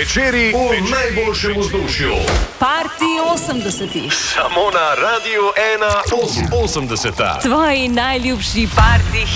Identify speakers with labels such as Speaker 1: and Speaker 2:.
Speaker 1: Večeri v najboljšem vzdušju.
Speaker 2: Party 80-ih.
Speaker 1: Samo na Radiu 1 80.
Speaker 2: Tvoji najljubši party